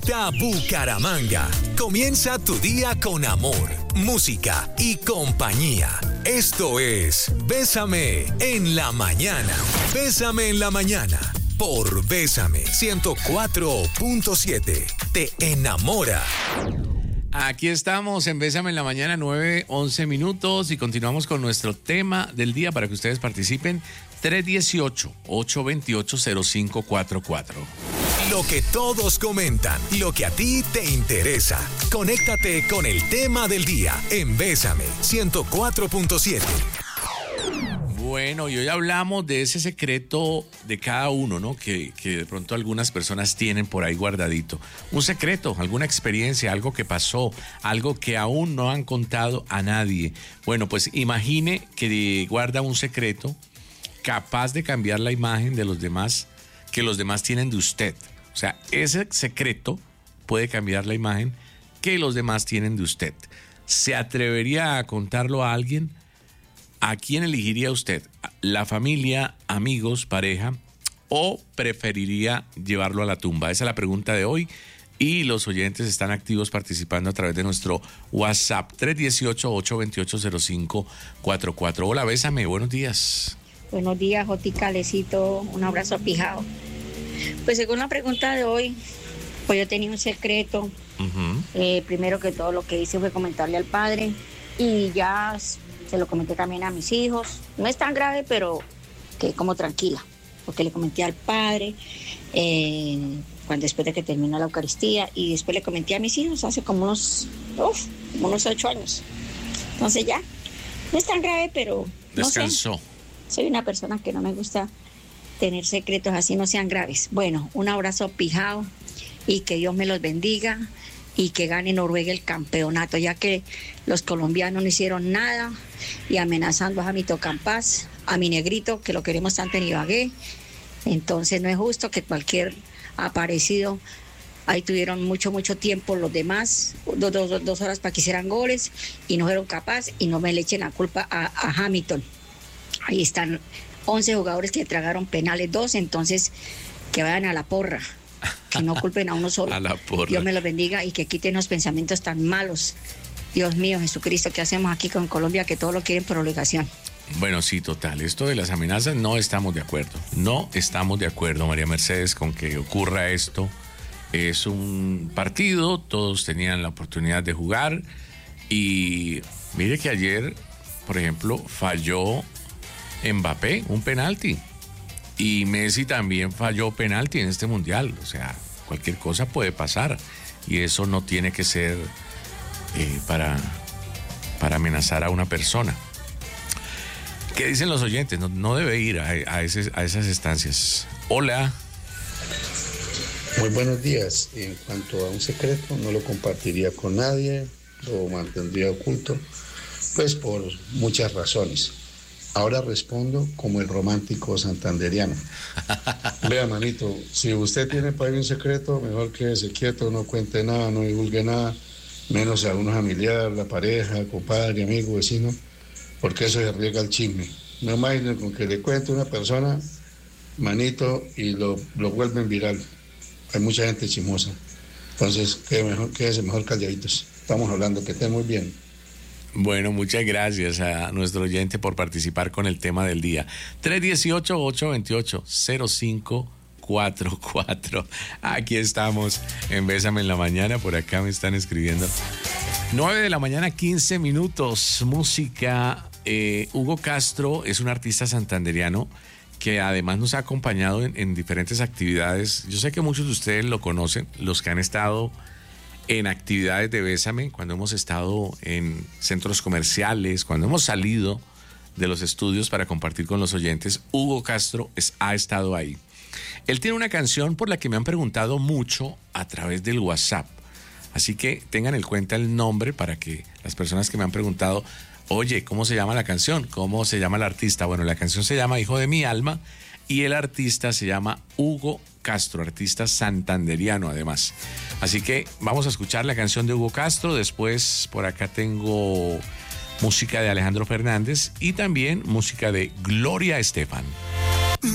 Bucaramanga. Comienza tu día con amor, música y compañía. Esto es Bésame en la mañana. Bésame en la mañana por Bésame 104.7. Te enamora. Aquí estamos en Bésame en la mañana, 9:11 minutos, y continuamos con nuestro tema del día para que ustedes participen. 318-828-0544. Lo que todos comentan, lo que a ti te interesa. Conéctate con el tema del día en Bésame 104.7. Bueno, y hoy hablamos de ese secreto de cada uno, ¿no? Que de pronto algunas personas tienen por ahí guardadito. Un secreto, alguna experiencia, algo que pasó, algo que aún no han contado a nadie. Bueno, pues imagine que guarda un secreto capaz de cambiar la imagen de los demás, que los demás tienen de usted. O sea, ese secreto puede cambiar la imagen que los demás tienen de usted. ¿Se atrevería a contarlo a alguien? ¿A quién elegiría usted? ¿La familia, amigos, pareja? ¿O preferiría llevarlo a la tumba? Esa es la pregunta de hoy. Y los oyentes están activos participando a través de nuestro WhatsApp 318-828-0544. Hola, Bésame, buenos días. Buenos días, Jotica, Lecito, un abrazo pijado. Pues según la pregunta de hoy, pues yo tenía un secreto. Primero que todo lo que hice fue comentarle al padre y ya se lo comenté también a mis hijos. No es tan grave, pero quedé como tranquila, porque le comenté al padre después de que terminó la Eucaristía, y después le comenté a mis hijos hace como unos 8 años. Entonces ya, no es tan grave, pero descansó. No sé. Soy una persona que no me gusta tener secretos así, no sean graves. Bueno, un abrazo pijado y que Dios me los bendiga y que gane Noruega el campeonato, ya que los colombianos no hicieron nada y amenazando a Jamito Campas, a mi negrito, que lo queremos tanto en Ibagué. Entonces no es justo que cualquier aparecido, ahí tuvieron mucho tiempo los demás, 2 horas para que hicieran goles y no fueron capaces, y no me le echen la culpa a Hamilton. Ahí están 11 jugadores que tragaron penales, 2, entonces que vayan a la porra, que no culpen a uno solo. A la porra. Dios me los bendiga y que quiten los pensamientos tan malos. Dios mío, Jesucristo, ¿qué hacemos aquí con Colombia? Que todo lo quieren por obligación. Bueno, sí, total. Esto de las amenazas no estamos de acuerdo. No estamos de acuerdo, María Mercedes, con que ocurra esto. Es un partido, todos tenían la oportunidad de jugar. Y mire que ayer, por ejemplo, falló Mbappé un penalti. Y Messi también falló penalti en este mundial. O sea, cualquier cosa puede pasar. Y eso no tiene que ser para amenazar a una persona. ¿Qué dicen los oyentes? No debe ir a esas estancias. Hola. Muy buenos días. En cuanto a un secreto, no lo compartiría con nadie, lo mantendría oculto, pues por muchas razones. Ahora respondo como el romántico santanderiano. Vea, manito, si usted tiene para ahí un secreto, mejor quédese quieto, no cuente nada, no divulgue nada, menos a uno familiar, la pareja, compadre, amigo, vecino, porque eso se riega el chisme. No imaginen con que le cuente a una persona, manito, y lo vuelven viral. Hay mucha gente chismosa. Entonces, quédese mejor calladitos. Estamos hablando, que estén muy bien. Bueno, muchas gracias a nuestro oyente por participar con el tema del día. 318-828-0544. Aquí estamos en Bésame en la mañana. Por acá me están escribiendo. 9 de la mañana, 15 minutos. Música. Hugo Castro es un artista santanderiano que además nos ha acompañado en diferentes actividades. Yo sé que muchos de ustedes lo conocen, los que han estado en actividades de Bésame, cuando hemos estado en centros comerciales, cuando hemos salido de los estudios para compartir con los oyentes. Hugo Castro ha estado ahí. Él tiene una canción por la que me han preguntado mucho a través del WhatsApp. Así que tengan en cuenta el nombre para que las personas que me han preguntado, oye, ¿cómo se llama la canción? ¿Cómo se llama el artista? Bueno, la canción se llama Hijo de mi alma y el artista se llama Hugo Castro, artista santanderiano además. Así que vamos a escuchar la canción de Hugo Castro. Después por acá tengo música de Alejandro Fernández y también música de Gloria Estefan.